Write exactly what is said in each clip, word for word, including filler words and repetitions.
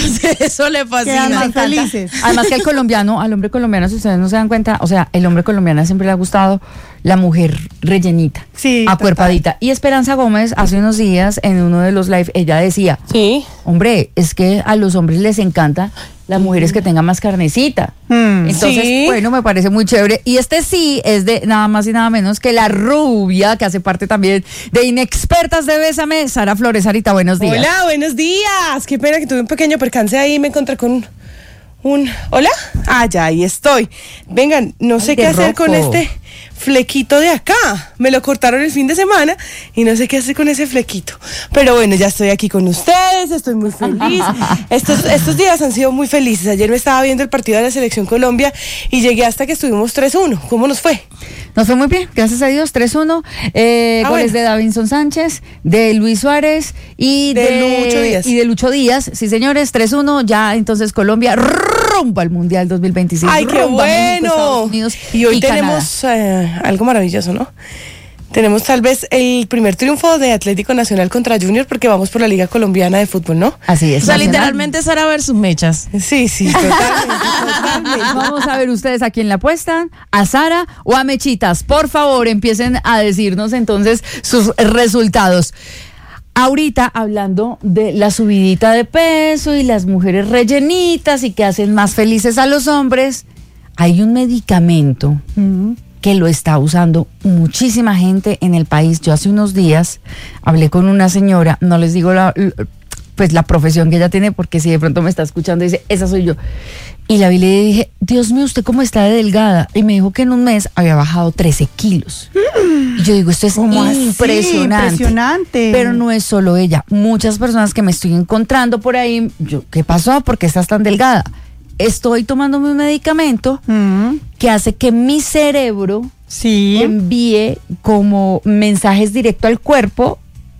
eso le fascina. Quedan más felices. Además que al colombiano, al hombre colombiano, si ustedes no se dan cuenta, o sea, el hombre colombiano siempre le ha gustado la mujer rellenita, Sí, acuerpadita. Y Esperanza Gómez hace unos días en uno de los live, ella decía, Sí. hombre, es que a los hombres les encanta las mujeres que tengan más carnecita. Mm. Entonces, Sí. bueno, me parece muy chévere. Y este sí es de nada más y nada menos que la rubia, que hace parte también de Inexpertas de Bésame, Sara Flores. Sarita, buenos días. Hola, buenos días. Qué pena que tuve un pequeño percance ahí y me encontré con un... un- ¿Hola? Ah, ya, ahí estoy. Vengan, no sé Ay, qué de hacer con rojo. este flequito de acá. Me lo cortaron el fin de semana y no sé qué hacer con ese flequito. Pero bueno, ya estoy aquí con ustedes, estoy muy feliz. Estos, estos días han sido muy felices. Ayer me estaba viendo el partido de la Selección Colombia y llegué hasta que estuvimos tres uno. ¿Cómo nos fue? Nos fue muy bien, gracias a Dios, tres uno. Eh, Ah, goles bueno. de Davinson Sánchez, de Luis Suárez y De de, Lucho Díaz. Y de Lucho Díaz. Sí, señores, tres uno. Ya entonces Colombia rumbo al Mundial dos mil veintiséis. ¡Ay, qué rumbo a México, Estados bueno! Unidos Y hoy Canadá. tenemos eh, algo maravilloso, ¿no? Tenemos tal vez el primer triunfo de Atlético Nacional contra Junior porque vamos por la Liga Colombiana de Fútbol, ¿no? Así es. O sea, Nacional. literalmente Sara versus Mechas. Sí, sí, totalmente, totalmente. Vamos a ver ustedes a quién le apuestan, a Sara o a Mechitas. Por favor, empiecen a decirnos entonces sus resultados. Ahorita hablando de la subidita de peso y las mujeres rellenitas y que hacen más felices a los hombres, hay un medicamento que lo está usando muchísima gente en el país. Yo hace unos días hablé con una señora, no les digo la, pues la profesión que ella tiene, porque si de pronto me está escuchando dice, esa soy yo. Y la vi y le dije, Dios mío, ¿usted cómo está de delgada? Y me dijo que en un mes había bajado trece kilos. Y yo digo, esto es ¿Cómo así? impresionante. Impresionante. Pero no es solo ella. Muchas personas que me estoy encontrando por ahí, yo, ¿qué pasó? ¿Por qué estás tan delgada? Estoy tomándome un medicamento Mm. que hace que mi cerebro Sí. envíe como mensajes directo al cuerpo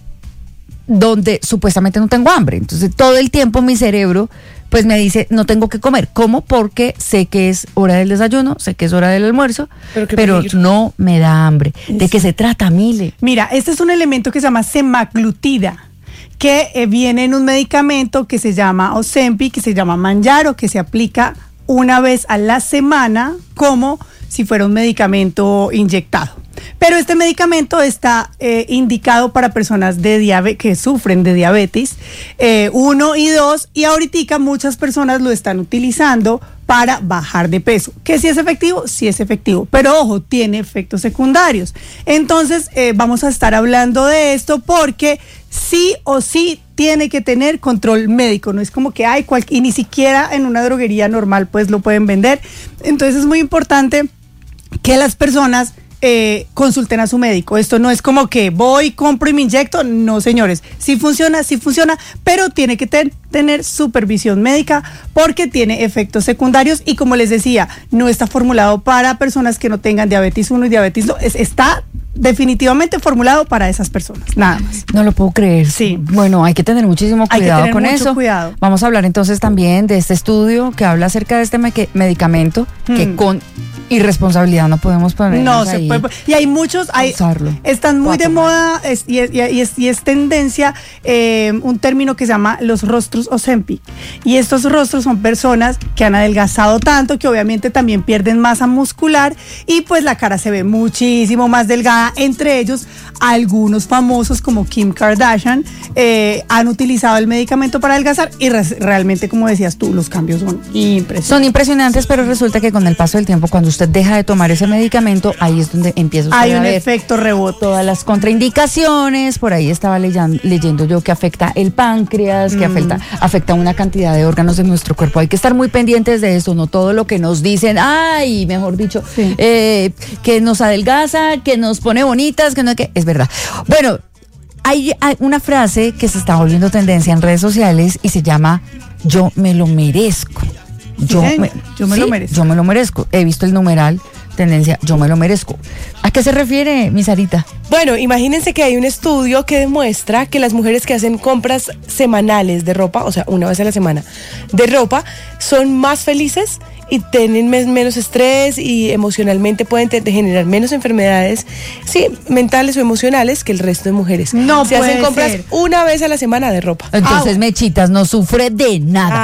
donde supuestamente no tengo hambre. Entonces todo el tiempo mi cerebro pues me dice no tengo que comer. ¿Cómo? Porque sé que es hora del desayuno, sé que es hora del almuerzo, Pero qué pero peligro. no me da hambre. ¿De qué se trata, Mile? Mira, este es un elemento que se llama semaglutida, que eh, viene en un medicamento que se llama Ozempic, que se llama Manjaro, que se aplica una vez a la semana como si fuera un medicamento inyectado. Pero este medicamento está eh, indicado para personas de diabe- que sufren de diabetes eh, uno y dos, y ahorita muchas personas lo están utilizando para bajar de peso. ¿Que si es efectivo? Sí es efectivo, pero ojo, tiene efectos secundarios. Entonces eh, vamos a estar hablando de esto porque sí o sí tiene que tener control médico, no es como que hay cual, y ni siquiera en una droguería normal pues lo pueden vender. Entonces es muy importante que las personas eh, consulten a su médico. Esto no es como que voy, compro y me inyecto. No, señores, sí funciona, sí funciona, pero tiene que ten- tener supervisión médica porque tiene efectos secundarios y, como les decía, no está formulado para personas que no tengan diabetes uno y diabetes dos. Es, está definitivamente formulado para esas personas, nada más. No lo puedo creer. Sí. Bueno, hay que tener muchísimo Hay que cuidado tener con mucho eso. cuidado. Vamos a hablar entonces también de este estudio que habla acerca de este meque- medicamento que Hmm. con irresponsabilidad no podemos poner. No se puede. Y hay muchos, hay, usarlo. están muy O a de tomar. moda es- y, es, y es- y es tendencia eh, un término que se llama los rostros Ozempic. Y estos rostros son personas que han adelgazado tanto que obviamente también pierden masa muscular y pues la cara se ve muchísimo más delgada. Entre ellos, algunos famosos como Kim Kardashian eh, han utilizado el medicamento para adelgazar y re- realmente, como decías tú, los cambios son impresionantes. Son impresionantes, pero resulta que con el paso del tiempo, cuando usted deja de tomar ese medicamento, ahí es donde empieza usted Hay a un ver efecto rebote. todas las contraindicaciones. Por ahí estaba leyan- leyendo yo que afecta el páncreas, que afecta, afecta una cantidad de órganos de nuestro cuerpo. Hay que estar muy pendientes de eso, no todo lo que nos dicen, ay, mejor dicho, Sí. eh, que nos adelgaza, que nos pone bonitas, que no, que es verdad. Bueno, hay, hay una frase que se está volviendo tendencia en redes sociales y se llama yo me lo merezco. Yo, Sí, me, yo me sí, lo merezco. Yo me lo merezco. He visto el numeral, tendencia, yo me lo merezco. ¿A qué se refiere, mi Sarita? Bueno, imagínense que hay un estudio que demuestra que las mujeres que hacen compras semanales de ropa, o sea, una vez a la semana, de ropa, son más felices y tienen mes- menos estrés y emocionalmente pueden te- generar menos enfermedades, sí, mentales o emocionales que el resto de mujeres. No Se hacen puede compras ser. una vez a la semana de ropa. Entonces, Mechitas no sufre de nada.